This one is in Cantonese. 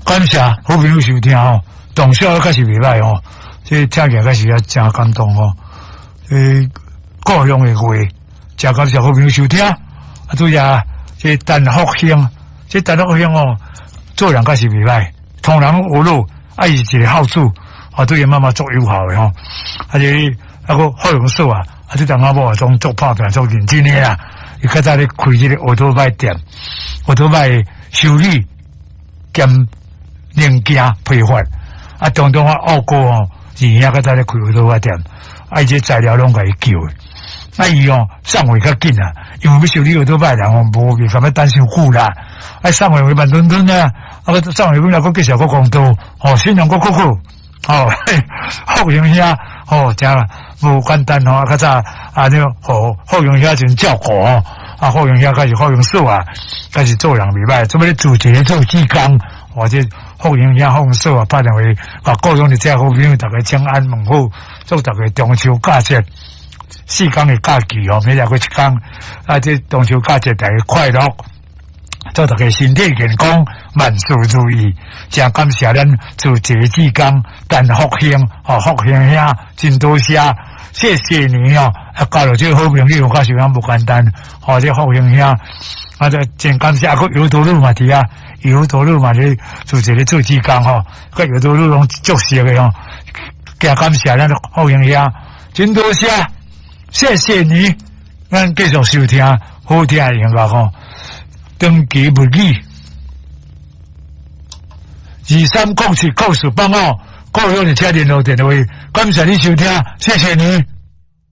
感谢好朋友收听哦，动小开始袂歹哦，这听起来开始也真感动哦。故乡的话，真感谢好朋友收听。对呀，这陈福兴，这陈福兴哦，做人开始袂歹，通人无路，伊是一个好主，对伊妈妈足友好的吼。这个好用手啊，这当阿某种做拍片做认真的啦。伊较早咧开这个奥托麦店，奥托麦修理兼零件批发，当中学过哦，伊较早咧开奥托麦店，这材料拢甲伊叫的，伊哦送货较紧啊，因为要修理奥托麦人哦，无办法要等伤久啦，送货慢吞吞啊，送货本来佫继续佫公道，新人佫好，福兴遐真无简单哦，较早福兴遐真照顾哦。福兴遐开始福兴所啊，开始做人袂歹，做要做一个做技工，或者福兴遐福兴所啊，打电话各种的这好朋友，大家请安问好，祝大家中秋佳节4天的假期哦，每日过一天，这中秋佳节大家快乐，祝大家身体健康，万事如意。真感谢咱做这个技工，陈福兴福兴遐真多谢。谢谢你哦！交到这个好朋友，我想讲不简单。这福兴遐，这真感谢。个油头路嘛，伫啊，油头路嘛，咧做一个做技工个油头路拢足熟的哦。真感谢咱福兴遐，真多谢，谢谢你。咱继续收听好听的音乐登记不语2307告诉帮故乡的车联络电话，感谢你收听，谢谢你。